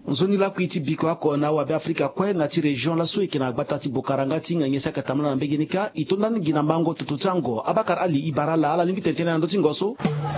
nzoni la kuiti biko ako na wa Afrika kwe na ti region la so ikina batati bokaranga tinga ngesa katamla na mbegenika itondan gina mango tututango Abakar Ali Ibarala ala limbi tentena ndo tingoso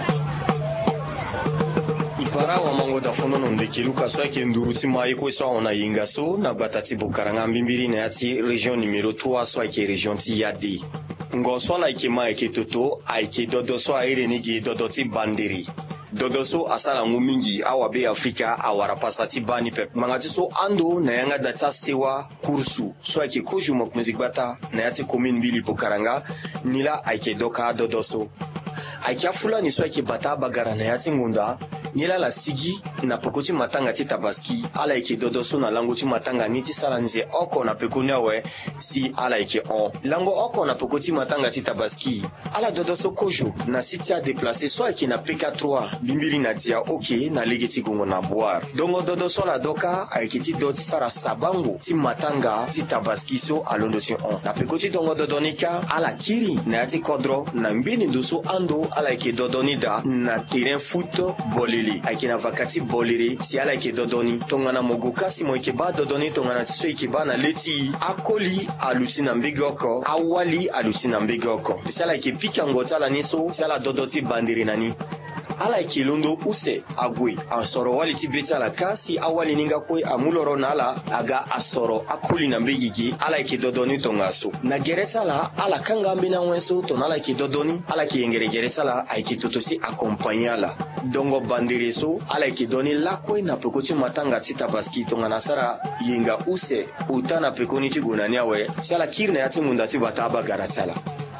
Ibara wa mango da fono no ndekiluka so ke nduruti mai ko so ona yinga so na batati bokaranga mbimbiri na yati region numero 3 so ke region ti yadi ngoso la ke mai ke toto ai ke dodo so aire ni gi dodo ti bandiri dodoso asala ngumingi awa be Afrika awara pasati bani pep mangati so ando na yanga data sewa kursu so ake koju mokunzigbata na yati commune bili pokaranga nila ake doka dodoso ake afula ni so ake bata bagara na yati ngunda nila la sigi na pokoti matanga ti tabaski ala ike dodoso na lango ti matanga ni ti sala nze oko na pekonia we si ala ike on lango oko na pokoti matanga ti tabaski ala dodoso kojo na siti a déplacer so ake na PK3 bimbiri na dia oke na legeti gongo na boire dongo dodoso la doka ake ti do ti sara sabango ti matanga ti tabaski so alondo ti on na pekoti dongo dodonika ala kiri na yati kodro na mbini ndoso ando ala ike dodonida na terrain foot bolili ake na vakati boliri si ala ike dodoni tongana mogoka si mo ike ba dodoni tongana tiso ike ba na leti akoli aluti na mbigoko awali aluti na mbigoko si ala ike pika ngota la niso si ala dodoti bandiri nani ala ike londo use agwe asoro wali ti beti ala kasi awali ninga kwe amuloro na aga asoro akoli na mbigigi ala ike dodoni tongaso na gereta la ala kanga mbina wenso ton ala ike dodoni ala ike yengere gereta la aike totosi accompagner la dongo bandiri so ala ike doni lakwe na pekoti matanga ti tabaski tongana sara yenga use uta na pekoni ti gunani awe si ala kiri na yati munda ti bata bagara tala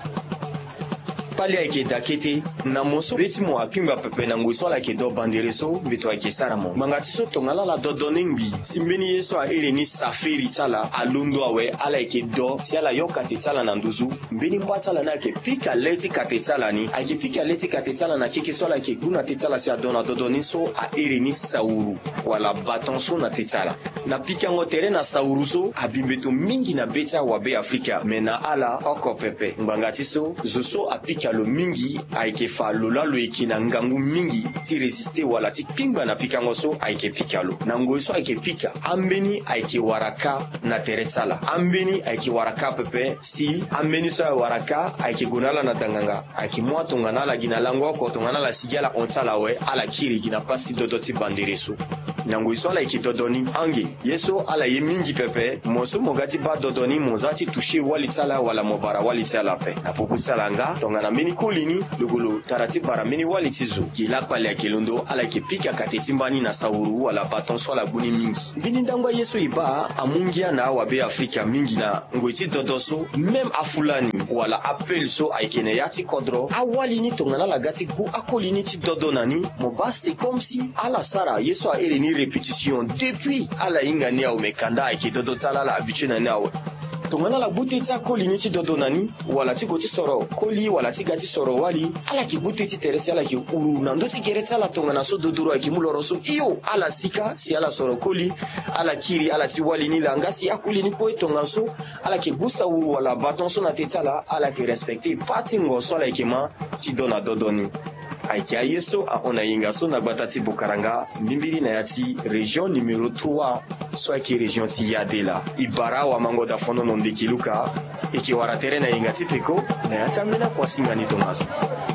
pali ake dakete na moso beti mo akimba pepe na ngwiso ala ke do bandere so beto ake sara mo mangati so tongala la dodonengi simbeni yeso a ere ni saferi tala alundo awe ala ake do si ala yo kate tala na nduzu mbeni mbata na ke pika leti kate tala ni ake pika leti kate tala na keke so ala ke guna te tala si adona dodoni so a ere ni sauru wala baton so na te tala na pika ngotere na sauru so abimbeto mingi na beta wa be Afrika mena ala oko pepe mbangati so zuso apika lo mingi aike fa lola lo eki na ngangu mingi ti resiste wala ti pingba na pika ngoso aike pika lo na ngoiso aike pika ambeni aike waraka na teresala ambeni aike waraka pepe si ambeni so waraka aike gonala na tanganga aike mwa tongana la gina lango ko tongana la sigala onsala we ala kiri gina pasi dodo ti bandereso na ngoiso ala aike dodoni ange yeso ala ye mingi pepe moso mogati ba dodoni mozati toucher wali tsala wala mobara wali tsala pe na popo tsala nga tongana mini kolini lugulu tarati para mini wali tizu kila pale ya kilondo ala ke pika katetimbani na sauru wala baton so la buni mingi bini ndangwa yesu iba amungia na wabe Afrika mingi na ngoiti dodoso même afulani wala appel so aikene yati kodro awali ni tongana la gati ku akolini ti dodonani moba c'est comme si ala sara yesu a ere ni répétition depuis ala ingani au mekanda aike dodo tala la habitué na nawe tongana la bute ti akoli ti dodonani wala ti go ti soro koli wala ti ga ti soro wali ala ki bute ti teresi ala ki uru na ndo ti gere ti ala tongana so dodoro aki muloro so iyo ala sika si ala soro koli ala kiri ala ti wali ni langa si akoli ni ko tonga so ala ki gusa uru wala baton so na te ti ala ki respecte pati ngoso ala ki ma ti dona dodoni aiki a yeso a ona yinga so na batati bokaranga mbimbiri na yati region numero 3 so aki region ti yade la ibara wa mango da fono no ndekiluka eki waratere na yinga ti peko na yati amena kwa singani tomaso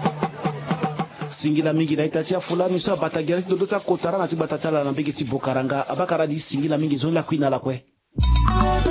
singila mingi na itatia fulani so batagera dodo ta kotara na ti batatala na mbege ti bokaranga Abakar Ali singila mingi zoni la kwina la kwe